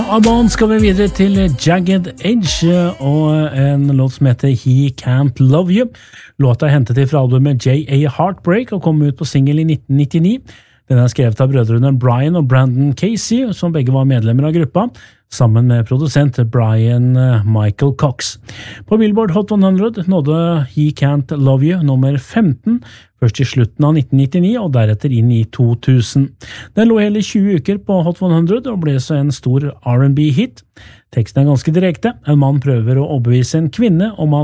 Av banen skal vi videre til Jagged Edge og en låt som heter He Can't Love You. Låta er hentet fra albumet J.A. Heartbreak og kom ut på single i 1999. Den er skrevet av brødrene Brian og Brandon Casey, som begge var medlemmer av gruppa, sammen med produsent Brian Michael Cox. På Billboard Hot 100 nådde He Can't Love You nummer 15, først i slutten av 1999 og deretter inn i 2000. Den lå hele 20 uker på Hot 100 og ble så en stor R&B-hit. Teksten er ganske direkte. En mann prøver å overbevise en kvinne om